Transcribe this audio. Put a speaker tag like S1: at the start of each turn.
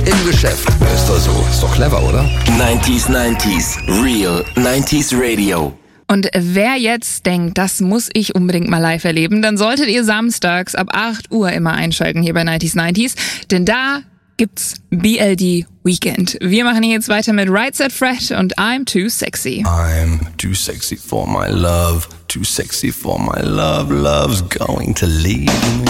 S1: im Geschäft. Ist doch so. Ist doch clever, oder?
S2: 90s, Real 90s Radio.
S3: Und wer jetzt denkt, das muss ich unbedingt mal live erleben, dann solltet ihr samstags ab 8 Uhr immer einschalten hier bei 90s, denn da gibt's BLD Weekend. Wir machen hier jetzt weiter mit Right Said Fred und I'm Too Sexy.
S1: I'm too sexy for my love, too sexy for my love, love's going to leave me.